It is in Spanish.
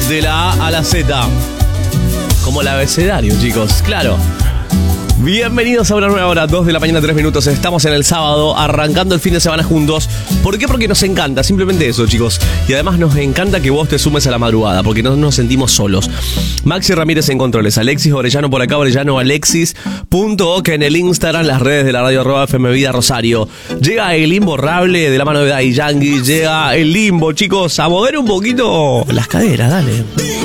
de la A a la Z. Como el abecedario, chicos, claro. Bienvenidos a una nueva hora, 2 de la mañana, 3 minutos. Estamos en el sábado, arrancando el fin de semana juntos. ¿Por qué? Porque nos encanta, simplemente eso, chicos. Y además nos encanta que vos te sumes a la madrugada, porque no nos sentimos solos. Maxi Ramírez en controles, Alexis Orellano por acá, Orellano Alexis.ok en el Instagram, las redes de la radio @FM Vida Rosario. Llega el imborrable de la mano de Daddy Yankee, llega el limbo, chicos, a mover un poquito las caderas, dale.